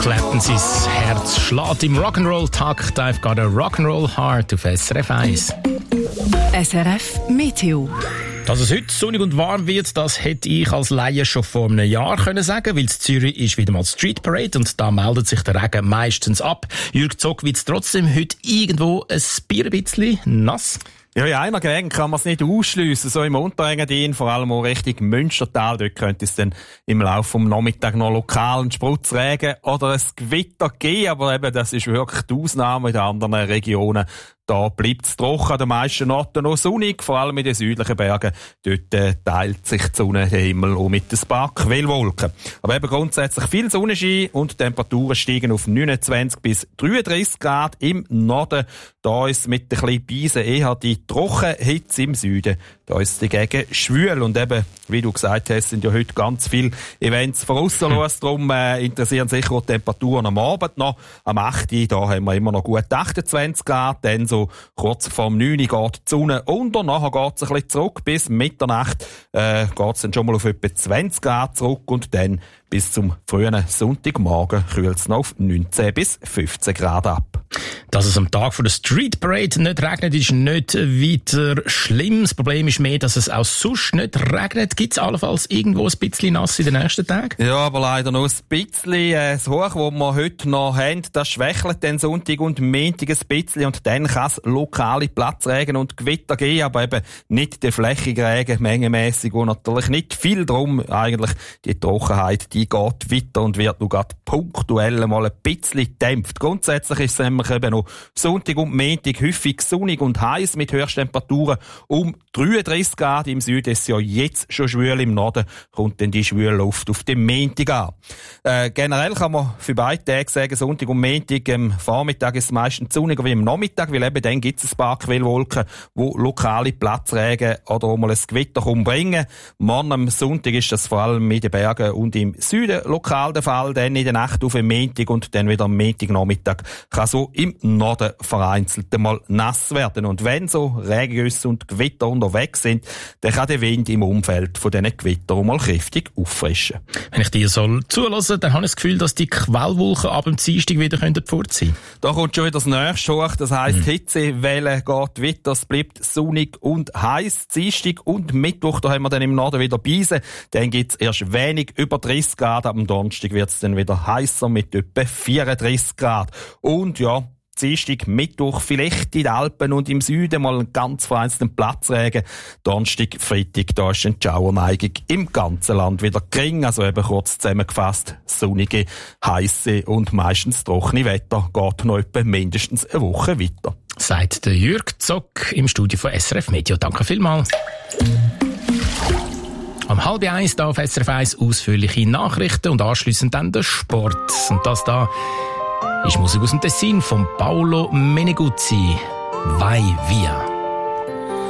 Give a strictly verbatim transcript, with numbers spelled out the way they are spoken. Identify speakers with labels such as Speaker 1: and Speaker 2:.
Speaker 1: Clapton, sein Herz schlägt im Rock'n'Roll-Takt. I've got a Rock'n'Roll Heart auf S R F eins.
Speaker 2: S R F Meteo.
Speaker 1: Dass es heute sonnig und warm wird, das hätte ich als Laie schon vor einem Jahr können sagen, weil in Zürich ist wieder mal Street Parade und da meldet sich der Regen meistens ab. Jürg Zock wird es trotzdem heute irgendwo ein bisschen nass.
Speaker 3: Ja, in einer Gegend kann man es nicht ausschliessen. So im Unterengadin, vor allem auch Richtung Münstertal, dort könnte es dann im Laufe des Nachmittags noch lokalen Spritzregen oder ein Gewitter geben, aber eben, das ist wirklich die Ausnahme. In den anderen Regionen, da bleibt es trocken, an den meisten Orten noch sonnig, vor allem in den südlichen Bergen. Dort äh, teilt sich die Sonne, der Himmel auch mit ein paar Quellwolken. Aber eben grundsätzlich viel Sonnenschein und die Temperaturen steigen auf neunundzwanzig bis dreiunddreissig Grad im Norden. Da ist mit der kleinen Beise eher die Trockenhitze im Süden. Da ist dagegen schwül und eben, wie du gesagt hast, sind ja heute ganz viele Events voraus los. Darum äh, interessieren sicher auch die Temperaturen am Abend noch. Am acht Uhr, da haben wir immer noch gut achtundzwanzig Grad. Dann so kurz vorm neun Uhr geht die Sonne unter. Nachher geht es ein bisschen zurück. Bis Mitternacht äh, geht es dann schon mal auf etwa zwanzig Grad zurück und dann bis zum frühen Sonntagmorgen kühlt es noch auf neunzehn bis fünfzehn Grad ab.
Speaker 1: Dass es am Tag von der Street Parade nicht regnet, ist nicht weiter schlimm. Das Problem ist mehr, dass es auch sonst nicht regnet. Gibt es allenfalls irgendwo ein bisschen nass in den nächsten Tagen?
Speaker 3: Ja, aber leider nur ein bisschen. Äh, das Hoch, das wir heute noch haben, das schwächelt den Sonntag und Montag ein bisschen und dann kann es lokale Platzregen und Gewitter geben, aber eben nicht der flächige Regen, mengenmässig und natürlich nicht viel drum. Eigentlich die Trockenheit, die geht weiter und wird nur gerade punktuell mal ein bisschen gedämpft. Grundsätzlich ist es nämlich eben noch Sonntag und Montag häufig sonnig und heiß mit Höchsttemperaturen um dreiunddreissig Grad. Im Süden ist es ja jetzt schon schwül, im Norden kommt dann die schwüle Luft auf den Montag an. Äh, generell kann man für beide Tage sagen, Sonntag und Montag, am Vormittag ist es meistens sonniger wie am Nachmittag, weil eben dann gibt es ein paar Quellwolken, die lokale Platzregen oder auch mal ein Gewitter bringen. Morgen am Sonntag ist das vor allem in den Bergen und im Süden lokal der Fall, dann in der Nacht auf den Montag und dann wieder am Montagnachmittag kann so im Norden vereinzelt mal nass werden. Und wenn so Regengüsse und Gewitter unterwegs sind, dann kann der Wind im Umfeld von diesen Gewittern mal kräftig auffrischen.
Speaker 1: Wenn ich dir soll zulassen, dann habe ich das Gefühl, dass die Quellwolken ab dem Dienstag wieder fort sein können.
Speaker 3: Da kommt schon wieder das nächste hoch, das heisst, mhm. Hitzewelle geht weiter, es bleibt sonnig und heiß. Dienstag und Mittwoch, da haben wir dann im Norden wieder Beise. Dann gibt es erst wenig über dreißig Grad, am Donnerstag wird es dann wieder heißer mit etwa vierunddreissig Grad. Und ja, Dienstag, Mittwoch, vielleicht in den Alpen und im Süden mal einen ganz vereinzelten Platzregen. Donnerstag, Freitag, da ist eine Schauerneigung im ganzen Land wieder gering. Also eben kurz zusammengefasst, sonnige, heisse und meistens trockene Wetter geht noch etwa mindestens eine Woche weiter.
Speaker 1: Sagt der Jürg Zock im Studio von S R F Meteo. Danke vielmals. Am halb eins da auf S R F eins ausführliche Nachrichten und anschliessend dann der Sport. Und das da ist Musik aus dem Tessin von Paolo Meneguzzi. Vai via.